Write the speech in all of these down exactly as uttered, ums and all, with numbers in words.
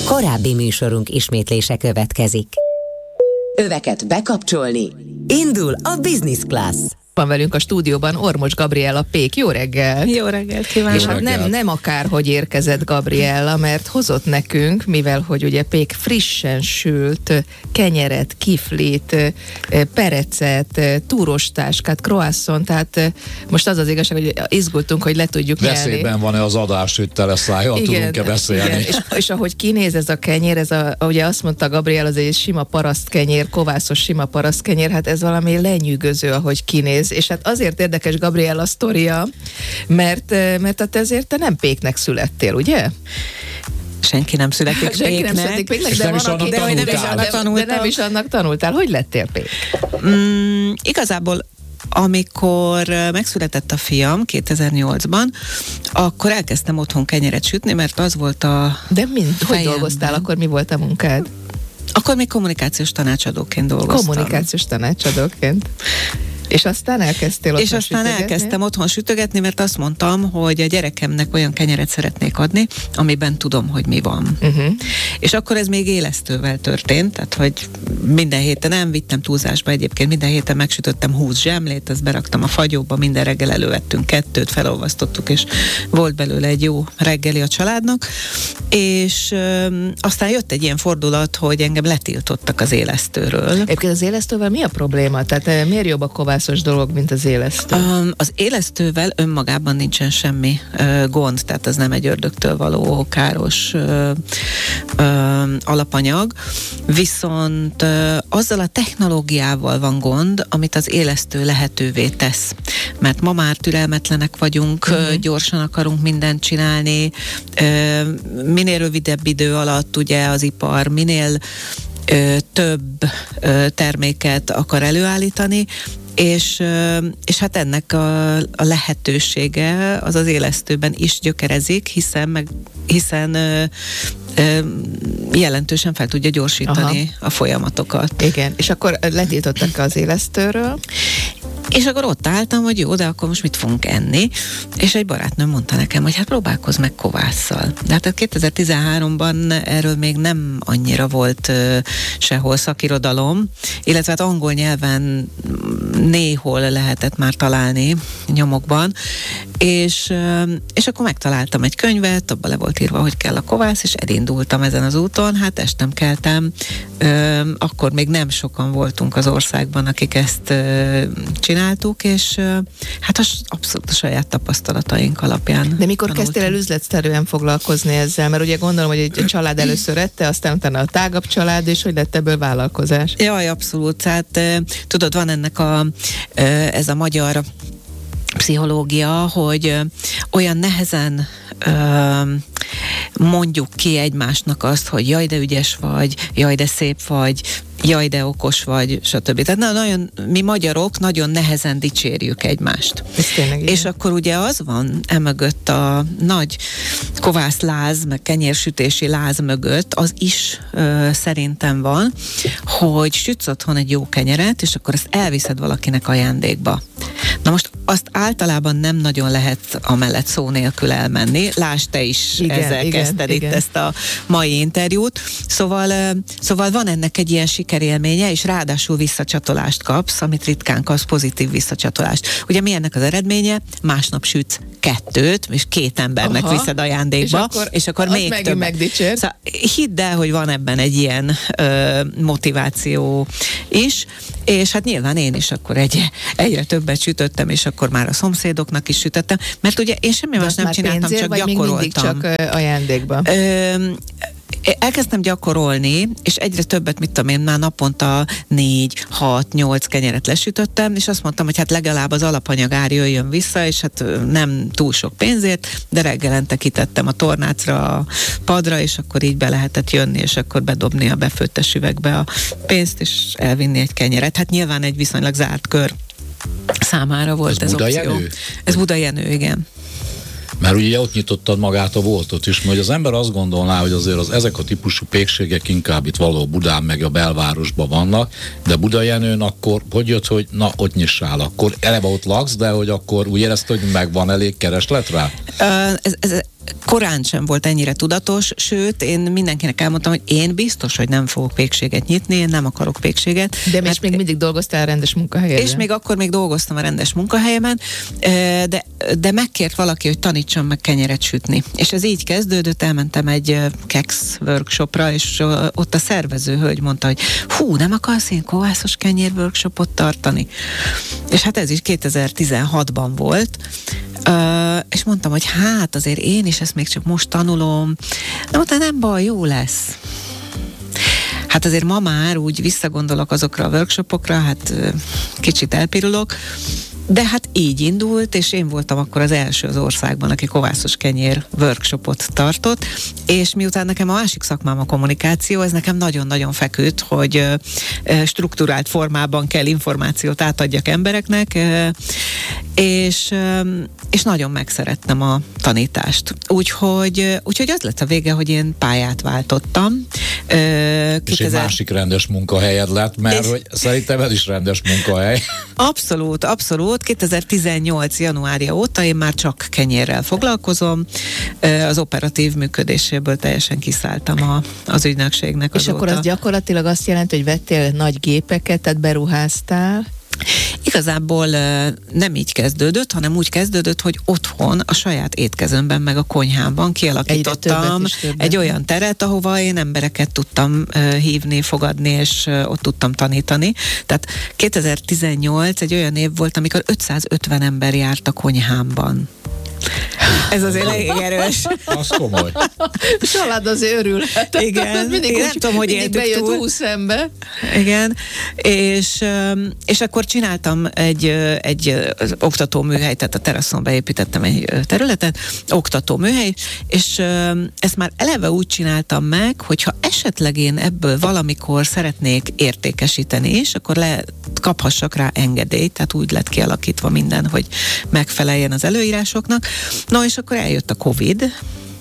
Korábbi műsorunk ismétlése következik. Öveket bekapcsolni. Indul a Business Class. Van velünk a stúdióban Ormos Gabriella Pék. Jó reggel! Jó reggelt kívánok! És hát nem, nem akárhogy érkezett Gabriella, mert hozott nekünk, mivel hogy ugye Pék frissen sült kenyeret, kiflit, perecet, túrostáskát, croissant, tehát most az az igazság, hogy izgultunk, hogy le tudjuk nyelni. Veszélyben van-e az adás, hogy tele szájjal tudunk-e beszélni? Igen. És, és ahogy kinéz ez a kenyér, ez a, ugye azt mondta Gabriella, az egy sima parasztkenyér, kovászos sima parasztkenyér, hát ez valami lenyűgöző, ahogy kinéz. És hát azért érdekes Gabriella sztoria, mert, mert hát ezért te nem Péknek születtél, ugye? Senki nem születik Senki nem születik Péknek, de, nem van, is annak aki, de, nem is annak tanultál. De nem is annak tanultál. Hogy lettél Pék? Mm, igazából amikor megszületett a fiam kétezer-nyolcban, akkor elkezdtem otthon kenyeret sütni, mert az volt a De mind, hogy fejemben. dolgoztál, akkor mi volt a munkád? Akkor még kommunikációs tanácsadóként dolgoztam. Kommunikációs tanácsadóként. És aztán elkezdtél otthon És aztán sütögetni? elkezdtem otthon sütögetni, mert azt mondtam, hogy a gyerekemnek olyan kenyeret szeretnék adni, amiben tudom, hogy mi van. Uh-huh. És akkor ez még élesztővel történt, tehát hogy minden héten, nem vittem túlzásba egyébként, minden héten megsütöttem húsz zsemlét, ezt beraktam a fagyóba, minden reggel elővettünk kettőt, felolvasztottuk, és volt belőle egy jó reggeli a családnak, és ö, aztán jött egy ilyen fordulat, hogy engem letiltottak az élesztőről. Egyébként az élesztővel mi a probléma? Tehát miért jobb a kovászos dolog, mint az élesztő? Um, az élesztővel önmagában nincsen semmi uh, gond, tehát az nem egy ördögtől való káros uh, uh, alapanyag, viszont uh, azzal a technológiával van gond, amit az élesztő lehetővé tesz. Mert ma már türelmetlenek vagyunk, uh-huh. uh, gyorsan akarunk mindent csinálni, uh, minél rövidebb idő alatt ugye az ipar minél ö, több ö, terméket akar előállítani, és, ö, és hát ennek a, a lehetősége az az élesztőben is gyökerezik, hiszen, meg, hiszen ö, ö, jelentősen fel tudja gyorsítani Aha. a folyamatokat. Igen, és akkor letiltottak az élesztőről? És akkor ott álltam, hogy jó, de akkor most mit fogunk enni? És egy barátnőm mondta nekem, hogy hát próbálkozz meg kovásszal. De hát kétezer-tizenháromban erről még nem annyira volt uh, sehol szakirodalom, illetve hát angol nyelven néhol lehetett már találni nyomokban, és, uh, és akkor megtaláltam egy könyvet, abban le volt írva, hogy kell a kovász, és elindultam ezen az úton, hát estem keltem, uh, akkor még nem sokan voltunk az országban, akik ezt uh, csináltuk, és uh, hát az abszolút a saját tapasztalataink alapján. De mikor tanultam. kezdtél el üzletszerűen foglalkozni ezzel? Mert ugye gondolom, hogy egy család először ette, aztán utána a tágabb család, és hogy lett ebből vállalkozás? Jaj, abszolút. Hát uh, tudod, van ennek a, uh, ez a magyar pszichológia, hogy uh, olyan nehezen uh, mondjuk ki egymásnak azt, hogy jaj, de ügyes vagy, jaj, de szép vagy, jaj, de okos vagy, stb. Tehát na, nagyon, mi magyarok nagyon nehezen dicsérjük egymást. És akkor ugye az van emögött a nagy kovászláz, meg kenyérsütési láz mögött, az is ö, szerintem van, hogy sütsz otthon egy jó kenyeret, és akkor ezt elviszed valakinek ajándékba. Na most azt általában nem nagyon lehet amellett szó nélkül elmenni. Lásd te is igen, ezzel igen, kezdted igen. itt ezt a mai interjút. Szóval, szóval van ennek egy ilyen sikerélménye, és ráadásul visszacsatolást kapsz, amit ritkán kapsz, pozitív visszacsatolást. Ugye mi ennek az eredménye? Másnap sütsz kettőt, és két embernek Aha. viszed ajándékba, és akkor, és akkor még több. Szóval hidd el, hogy van ebben egy ilyen ö, motiváció is, és hát nyilván én is akkor egy, egyre többet sütöttem, és akkor már a szomszédoknak is sütöttem, mert ugye én semmi más nem csináltam, pénzért, csak vagy gyakoroltam. Még mindig csak ajándékba? Ö, elkezdtem gyakorolni, és egyre többet, mit tudom én, már naponta négy, hat, nyolc kenyeret lesütöttem, és azt mondtam, hogy hát legalább az alapanyag ár jöjjön vissza, és hát nem túl sok pénzért, de reggelente kitettem a tornácra, a padra, és akkor így be lehetett jönni, és akkor bedobni a befőttes üvegbe a pénzt, és elvinni egy kenyeret. Hát nyilván egy viszonylag zárt kör számára volt ez, ez opció. Jenő? Ez Buda Jenő, igen. Mert ugye ott nyitottad magát a boltot is, hogy az ember azt gondolná, hogy azért az, ezek a típusú pékségek inkább itt valahol Budán meg a belvárosban vannak, de Budajenőn akkor hogy jött, hogy na, ott nyissál, akkor eleve ott laksz, de hogy akkor úgy érezted, hogy megvan elég kereslet rá? Uh, ez, ez korán sem volt ennyire tudatos, sőt, én mindenkinek elmondtam, hogy én biztos, hogy nem fogok pékséget nyitni, én nem akarok pékséget. De és még mindig dolgoztál a rendes munkahelyen. És még akkor még dolgoztam a rendes munkahelyemen, de, de megkért valaki, hogy tanítsam meg kenyeret sütni. És ez így kezdődött, elmentem egy kex workshopra, és ott a szervező hölgy mondta, hogy hú, nem akarsz én kovászos kenyér workshopot tartani? És hát ez is kétezer-tizenhatban volt, Uh, és mondtam, hogy hát azért én is ezt még csak most tanulom, de mondta, nem baj, jó lesz. Hát azért ma már úgy visszagondolok azokra a workshopokra, hát uh, kicsit elpirulok, de hát így indult, és én voltam akkor az első az országban, aki kovászos kenyér workshopot tartott, és miután nekem a másik szakmám a kommunikáció, ez nekem nagyon-nagyon feküdt, hogy strukturált formában kell információt átadjak embereknek, és, és nagyon megszerettem a tanítást. Úgyhogy, úgyhogy az lett a vége, hogy én pályát váltottam. kétezer... És egy másik rendes munkahelyed lett, mert és... hogy szerintem ez is rendes munkahely. Abszolút, abszolút. kétezer-tizennyolc januárja óta én már csak kenyérrel foglalkozom. Az operatív működéséből teljesen kiszálltam a, az ügynökségnek azóta. És akkor az gyakorlatilag azt jelenti, hogy vettél nagy gépeket, tehát beruháztál? Igazából nem így kezdődött, hanem úgy kezdődött, hogy otthon a saját étkezőmben meg a konyhámban kialakítottam egy olyan teret, ahova én embereket tudtam hívni, fogadni, és ott tudtam tanítani. Tehát kétezer-tizennyolc egy olyan év volt, amikor ötszázötven ember járt a konyhámban. Ez azért elég erős. Az komoly. A család azért örülhet. Igen. Mindig én úgy, nem tudom, hogy éltük túl. húsz ember. Igen. És, és akkor csináltam egy, egy oktatóműhelyt, tehát a teraszon beépítettem egy területet, oktatóműhely, és ezt már eleve úgy csináltam meg, hogyha esetleg én ebből valamikor szeretnék értékesíteni is, akkor le kaphassak rá engedélyt, tehát úgy lett kialakítva minden, hogy megfeleljen az előírásoknak. No, és akkor eljött a Covid,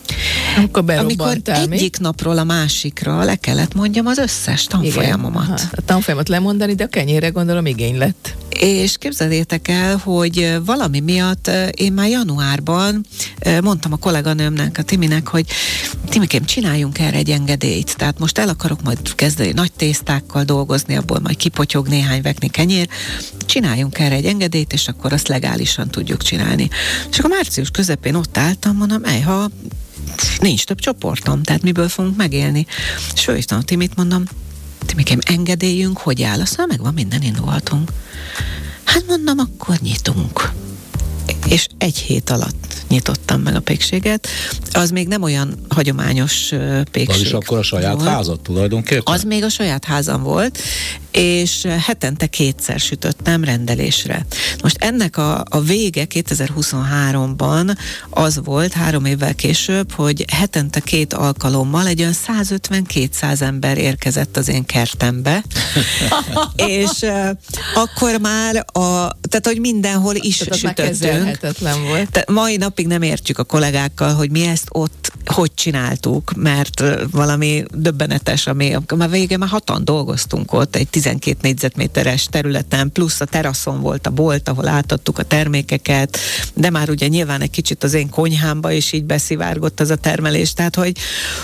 Akkor amikor egyik még? napról a másikra le kellett mondjam az összes tanfolyamomat. A tanfolyamat lemondani, de a kenyérre gondolom igény lett. És képzeljétek el, hogy valami miatt én már januárban mondtam a kolléganőmnek, a Timinek, hogy Timikém, csináljunk erre egy engedélyt. Tehát most el akarok majd kezdeni nagy tésztákkal dolgozni, abból majd kipotyog néhány vekni kenyér. Csináljunk erre egy engedélyt, és akkor azt legálisan tudjuk csinálni. És akkor március közepén ott álltam, mondom, ejha, nincs több csoportom, tehát miből fogunk megélni. És fölhívtam a Timit, mondom, Timikém, engedélyünk, hogy áll? Aztán megvan, minden, indulhatunk. Hát mondom, akkor nyitunk. És egy hét alatt nyitottam meg a pékséget. Az még nem olyan hagyományos uh, pékség. Az is akkor a saját volt. Házad tulajdonképpen? Az még a saját házam volt, és hetente kétszer sütöttem rendelésre. Most ennek a, a vége kétezer-huszonháromban az volt, három évvel később, hogy hetente két alkalommal egy olyan százötven-kétszáz ember érkezett az én kertembe, és uh, akkor már a, tehát hogy mindenhol is tehát sütöttünk. Volt. Te, mai napig nem értjük a kollégákkal, hogy mi ezt ott hogy csináltuk, mert valami döbbenetes, ami már végén már hatan dolgoztunk ott, egy tizenkét négyzetméteres területen, plusz a teraszon volt a bolt, ahol átadtuk a termékeket, de már ugye nyilván egy kicsit az én konyhámba is így beszivárgott az a termelés, tehát hogy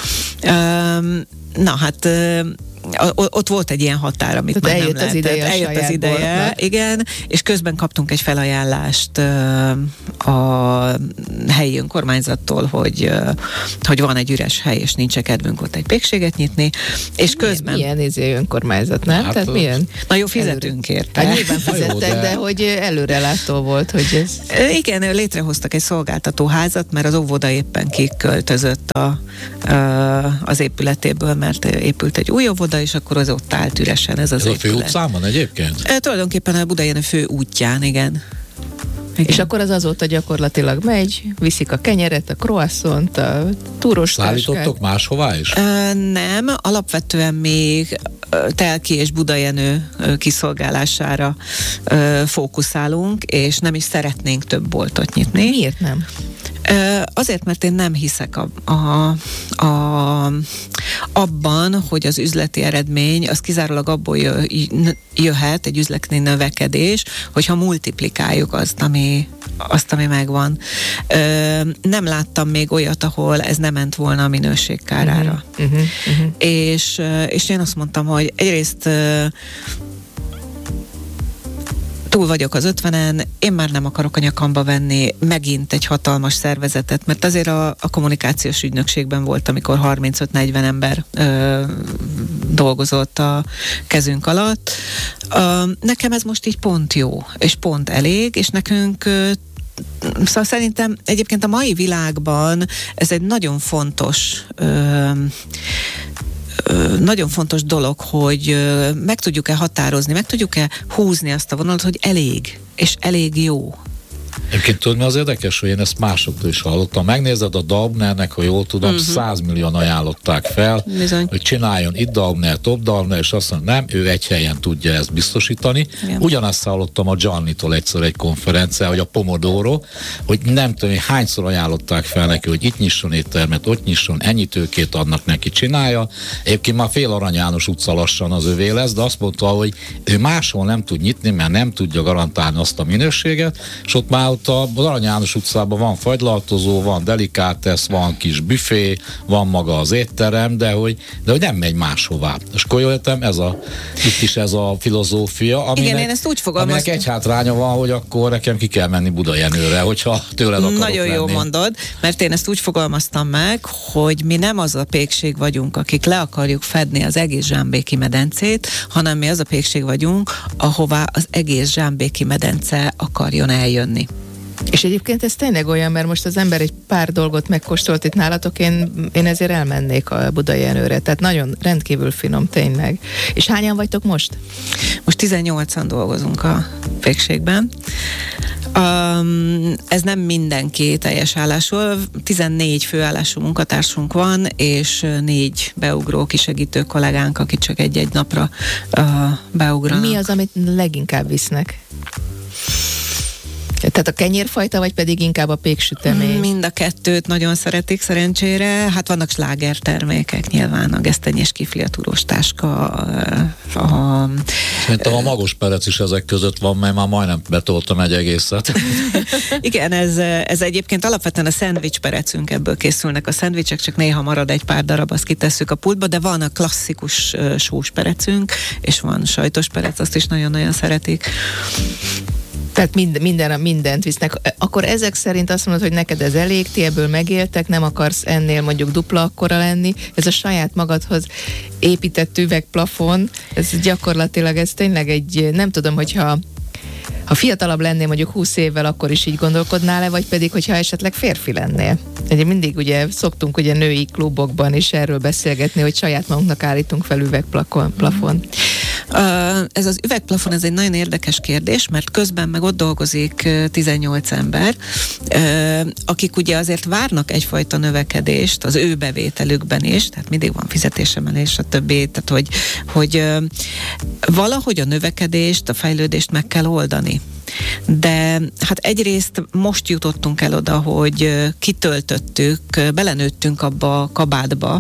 um, na hát um, ott volt egy ilyen határ, amit tehát már nem az ideje, eljött az ideje, boltnak. Igen, és közben kaptunk egy felajánlást uh, a helyi önkormányzattól, hogy, uh, hogy van egy üres hely, és nincs kedvünk ott egy pékséget nyitni, és közben... Milyen, milyen izé önkormányzat, nem? Hát, tehát milyen? Na jó, fizetünk érte. Hát nyilván fizettek, jó, de... de hogy előrelátó volt, hogy ez... Igen, létrehoztak egy szolgáltatóházat, mert az óvoda éppen kiköltözött a, uh, az épületéből, mert épült egy új óvoda, és akkor az ott állt üresen ez az ez épület. A fő utcában egyébként? E, tulajdonképpen a Budajenő fő útján, igen. igen. És akkor az azóta gyakorlatilag megy, viszik a kenyeret, a croissant, a túrostáskát. Szállítottok máshová is? E, nem, alapvetően még Telki és Budajenő kiszolgálására e, fókuszálunk, és nem is szeretnénk több boltot nyitni. Miért nem? Azért, mert én nem hiszek a, a, a abban, hogy az üzleti eredmény az kizárólag abból jöhet, egy üzleti növekedés, hogyha multiplikáljuk azt, ami, azt, ami megvan. Ö, nem láttam még olyat, ahol ez nem ment volna a minőség kárára. Uh-huh, uh-huh, uh-huh. És, és én azt mondtam, hogy egyrészt túl vagyok az ötvenen, én már nem akarok a nyakamba venni megint egy hatalmas szervezetet, mert azért a, a kommunikációs ügynökségben volt, amikor harmincöt-negyven ember ö, dolgozott a kezünk alatt. Ö, nekem ez most így pont jó, és pont elég, és nekünk ö, szóval szerintem egyébként a mai világban ez egy nagyon fontos ö, nagyon fontos dolog, hogy meg tudjuk-e határozni, meg tudjuk-e húzni azt a vonalat, hogy elég, és elég jó. Egyébként tudod, mi az érdekes, hogy én ezt másoktól is hallottam. Megnézed a Daubnernek, ha jól tudom, uh-huh. száz millióan ajánlották fel, bizony, hogy csináljon itt Daubner, top Daubner, és azt mondja, nem, ő egy helyen tudja ezt biztosítani. Igen. Ugyanazt hallottam a Giannitól egyszer egy konferencián, hogy a Pomodoro, hogy nem tudom, hogy hányszor ajánlották fel neki, hogy itt nyisson éttermet, ott nyisson, ennyi tőkét adnak neki, csinálja. Egyébként már fél Arany János utca lassan az övé lesz, de azt mondta, hogy ő máshol nem tud nyitni, mert nem tudja garantálni azt a minőséget, és ott már ott az Arany János utcában van fagylaltozó, van delikátesz, van kis büfé, van maga az étterem, de hogy, de hogy nem megy máshová. És akkor jól értem, ez a, itt is ez a filozófia, aminek, igen, én ezt úgy fogalmaztam, aminek egy hátránya van, hogy akkor nekem ki kell menni Budajenőre, hogyha tőled akarok nagyon lenni. Jó mondod, mert én ezt úgy fogalmaztam meg, hogy mi nem az a pékség vagyunk, akik le akarjuk fedni az egész Zsámbéki medencét, hanem mi az a pékség vagyunk, ahová az egész Zsámbéki medence akarjon eljönni. És egyébként ez tényleg olyan, mert most az ember egy pár dolgot megkóstolt itt nálatok, én, én ezért elmennék a Budajenőre, tehát nagyon rendkívül finom tényleg. És hányan vagytok most? Most tizennyolcan dolgozunk a pékségben. Um, ez nem mindenki teljes állású, tizennégy főállású munkatársunk van, és négy beugró kisegítő kollégánk, akik csak egy-egy napra uh, beugranak. Mi az, amit leginkább visznek? Tehát a kenyérfajta, vagy pedig inkább a péksütemény? Mind a kettőt nagyon szeretik, szerencsére. Hát vannak sláger termékek nyilván, a gesztenyés kifli, a turós táska, a... Szerintem a magos perec is ezek között van, mert már majdnem betoltam egy egészet. Igen, ez, ez egyébként alapvetően a szendvics perecünk, ebből készülnek a szendvicsek, csak néha marad egy pár darab, azt kitesszük a pultba, de van a klasszikus uh, sós perecünk, és van sajtos perec, azt is nagyon-nagyon szeretik. Tehát mind, minden, mindent visznek. Akkor ezek szerint azt mondod, hogy neked ez elég, ti ebből megéltek, nem akarsz ennél mondjuk dupla akkora lenni. Ez a saját magadhoz épített üvegplafon, ez gyakorlatilag, ez tényleg egy, nem tudom, hogyha ha fiatalabb lennél mondjuk húsz évvel, akkor is így gondolkodnál-e, vagy pedig, hogyha esetleg férfi lennél? Ugye mindig ugye szoktunk ugye női klubokban is erről beszélgetni, hogy saját magunknak állítunk fel üvegplafon. Uh, ez az üvegplafon, ez egy nagyon érdekes kérdés, mert közben meg ott dolgozik tizennyolc ember, uh, akik ugye azért várnak egyfajta növekedést az ő bevételükben is, tehát mindig van fizetésemelés, a többi, tehát hogy, hogy uh, valahogy a növekedést, a fejlődést meg kell oldani. De hát egyrészt most jutottunk el oda, hogy kitöltöttük, belenőttünk abba a kabátba,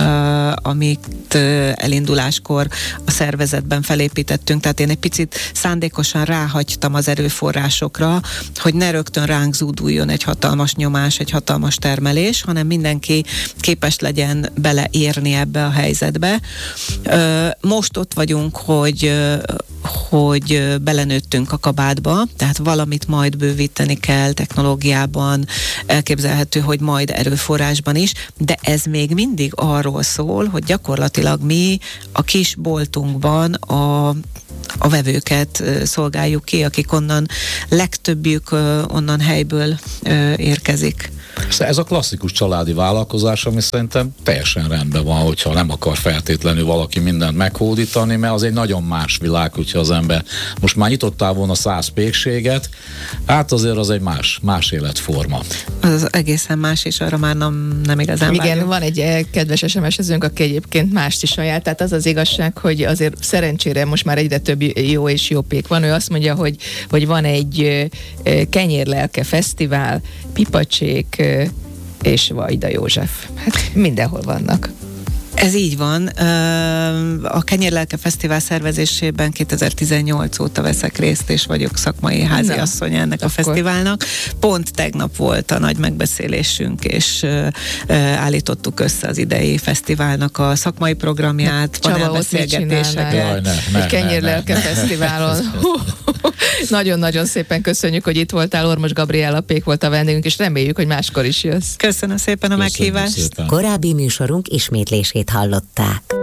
amit elinduláskor a szervezetben felépítettünk, tehát én egy picit szándékosan ráhagytam az erőforrásokra, hogy ne rögtön ránk zúduljon egy hatalmas nyomás, egy hatalmas termelés, hanem mindenki képes legyen beleérni ebbe a helyzetbe. Most ott vagyunk, hogy hogy belenőttünk a kabátba, tehát valamit majd bővíteni kell technológiában, elképzelhető, hogy majd erőforrásban is, de ez még mindig arról szól, hogy gyakorlatilag mi a kis boltunkban a a vevőket szolgáljuk ki, akik onnan, legtöbbjük onnan helyből érkezik. Ez a klasszikus családi vállalkozás, ami szerintem teljesen rendben van, hogyha nem akar feltétlenül valaki mindent meghódítani, mert az egy nagyon más világ, hogyha az ember most már nyitottál volna száz pékséget, hát azért az egy más, más életforma. Az egészen más, és arra már nem, nem igazán Igen, vágyom. van egy kedves es em es-ezünk, aki egyébként mást is ajánl, tehát az az igazság, hogy azért szerencsére most már egyre több jó és jó pék van. Ő azt mondja, hogy, hogy van egy kenyérlelke fesztivál, Pipacsék és Vajda József. Hát mindenhol vannak. Ez így van. A Kenyérlelke Fesztivál szervezésében kétezer-tizennyolc óta veszek részt, és vagyok szakmai háziasszony ennek a akkor. fesztiválnak. Pont tegnap volt a nagy megbeszélésünk, és állítottuk össze az idei fesztiválnak a szakmai programját, panelbeszélgetéseket. Egy Kenyérlelke Fesztiválon. Nagyon-nagyon szépen köszönjük, hogy itt voltál. Ormos Gabriella Pék volt a vendégünk, és reméljük, hogy máskor is jössz. Köszönöm szépen a Köszönöm meghívást. Szépen. Korábbi műsorunk ismétlését hallották.